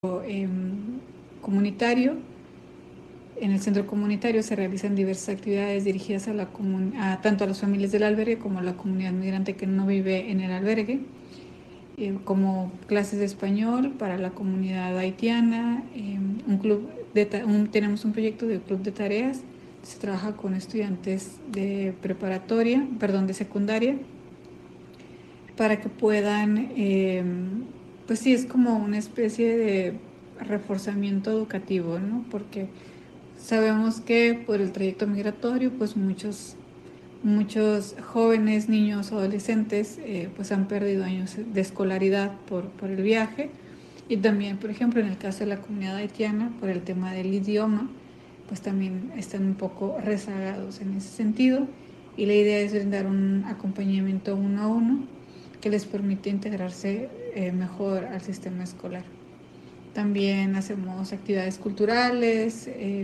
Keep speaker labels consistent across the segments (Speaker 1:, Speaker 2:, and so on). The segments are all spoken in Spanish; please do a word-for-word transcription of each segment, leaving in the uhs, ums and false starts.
Speaker 1: eh, comunitario. En el centro comunitario se realizan diversas actividades dirigidas a, la a tanto a las familias del albergue como a la comunidad migrante que no vive en el albergue, eh, como clases de español para la comunidad haitiana, eh, un club de un, tenemos un proyecto de club de tareas, se trabaja con estudiantes de preparatoria, perdón, de secundaria, para que puedan, eh, pues sí, es como una especie de reforzamiento educativo, ¿no? Porque sabemos que por el trayecto migratorio, pues muchos, muchos jóvenes, niños, adolescentes, eh, pues han perdido años de escolaridad por, por el viaje. Y también, por ejemplo, en el caso de la comunidad haitiana, por el tema del idioma, pues también están un poco rezagados en ese sentido. Y la idea es brindar un acompañamiento uno a uno que les permite integrarse eh, mejor al sistema escolar. También hacemos actividades culturales, eh,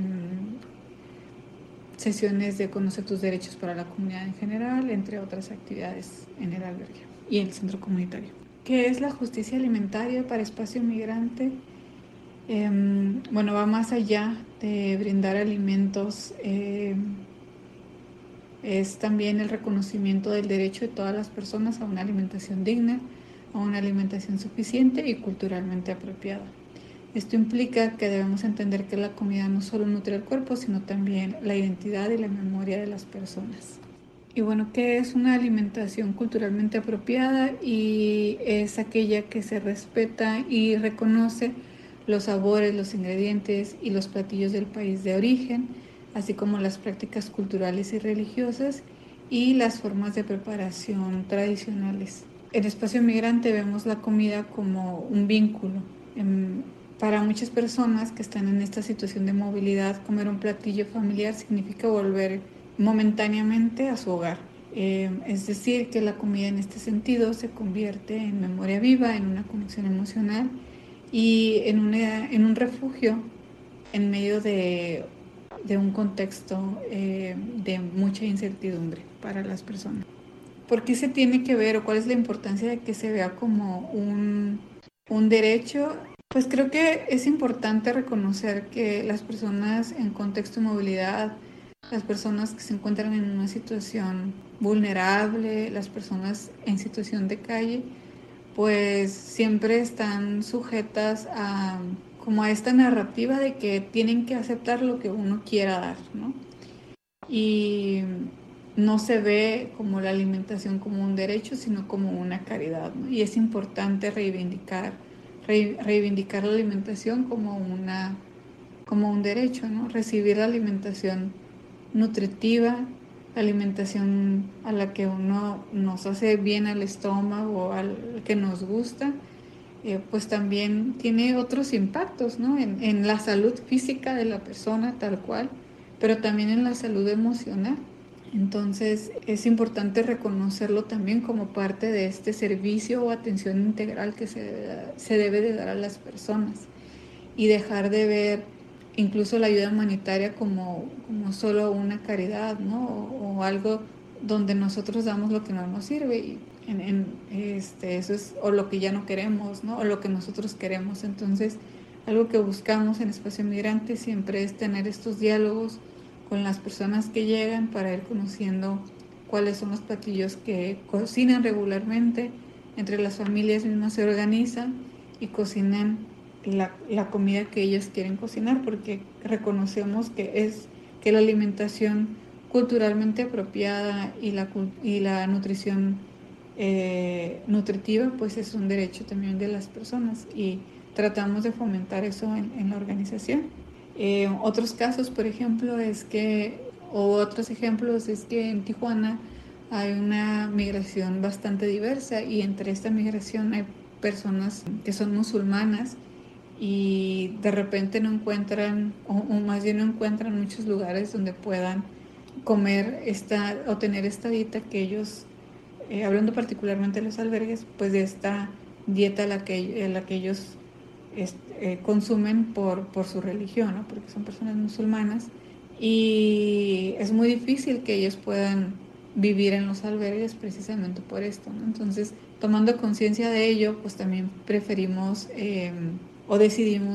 Speaker 1: sesiones de conocer tus derechos para la comunidad en general, entre otras actividades en el albergue y en el centro comunitario. ¿Qué es la justicia alimentaria para espacio migrante? Eh, bueno, va más allá de brindar alimentos. Eh, es también el reconocimiento del derecho de todas las personas a una alimentación digna, a una alimentación suficiente y culturalmente apropiada. Esto implica que debemos entender que la comida no solo nutre el cuerpo, sino también la identidad y la memoria de las personas. Y bueno, ¿qué es una alimentación culturalmente apropiada? Y es aquella que se respeta y reconoce los sabores, los ingredientes y los platillos del país de origen, así como las prácticas culturales y religiosas y las formas de preparación tradicionales. En Espacio Migrante vemos la comida como un vínculo. En, para muchas personas que están en esta situación de movilidad, comer un platillo familiar significa volver momentáneamente a su hogar. Eh, es decir, que la comida en este sentido se convierte en memoria viva, en una conexión emocional y en, una, en un refugio en medio de, de un contexto eh, de mucha incertidumbre para las personas. ¿Por qué se tiene que ver o cuál es la importancia de que se vea como un, un derecho? Pues creo que es importante reconocer que las personas en contexto de movilidad, las personas que se encuentran en una situación vulnerable, las personas en situación de calle, pues siempre están sujetas a como a esta narrativa de que tienen que aceptar lo que uno quiera dar, ¿no? Y no se ve como la alimentación como un derecho, sino como una caridad, ¿no? Y es importante reivindicar, re, reivindicar la alimentación como, una, como un derecho, ¿no? Recibir la alimentación nutritiva, la alimentación a la que uno nos hace bien al estómago, al que nos gusta, eh, pues también tiene otros impactos, ¿no? En, en la salud física de la persona tal cual, pero también en la salud emocional. Entonces es importante reconocerlo también como parte de este servicio o atención integral que se, se debe de dar a las personas y dejar de ver incluso la ayuda humanitaria como, como solo una caridad, ¿no? O, o algo donde nosotros damos lo que no nos sirve y en, en, este, eso es o lo que ya no queremos, ¿no? O lo que nosotros queremos. Entonces, algo que buscamos en Espacio Migrante siempre es tener estos diálogos con las personas que llegan para ir conociendo cuáles son los platillos que cocinan regularmente. Entre las familias mismas se organizan y cocinan la, la comida que ellos quieren cocinar, porque reconocemos que es que la alimentación culturalmente apropiada y la, y la nutrición eh, nutritiva pues es un derecho también de las personas y tratamos de fomentar eso en, en la organización. Eh, otros casos, por ejemplo, es que, o otros ejemplos es que en Tijuana hay una migración bastante diversa y entre esta migración hay personas que son musulmanas y de repente no encuentran, o, o más bien no encuentran muchos lugares donde puedan comer esta o tener esta dieta que ellos, eh, hablando particularmente de los albergues, pues de esta dieta a la que, a la que ellos este, eh, consumen por, por su religión, ¿no? Porque son personas musulmanas y es muy difícil que ellos puedan vivir en los albergues precisamente por esto, ¿no? Entonces, tomando conciencia de ello, pues también preferimos eh, o decidimos